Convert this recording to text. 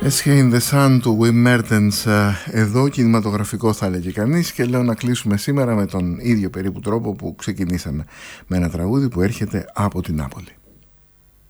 Escape in the Sun του Wim Mertens, εδώ κινηματογραφικό θα έλεγε κανείς, και λέω να κλείσουμε σήμερα με τον ίδιο περίπου τρόπο που ξεκινήσαμε, με ένα τραγούδι που έρχεται από την Νάπολη.